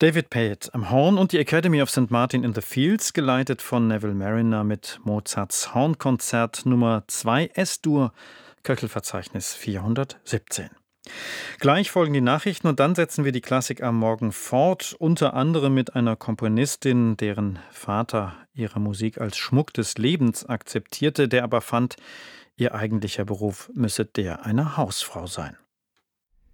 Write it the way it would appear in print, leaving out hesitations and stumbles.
David Payet am Horn und die Academy of St. Martin in the Fields, geleitet von Neville Marriner mit Mozarts Hornkonzert Nummer 2 S-Dur, Köchelverzeichnis 417. Gleich folgen die Nachrichten und dann setzen wir die Klassik am Morgen fort, unter anderem mit einer Komponistin, deren Vater ihre Musik als Schmuck des Lebens akzeptierte, der aber fand, ihr eigentlicher Beruf müsse der einer Hausfrau sein.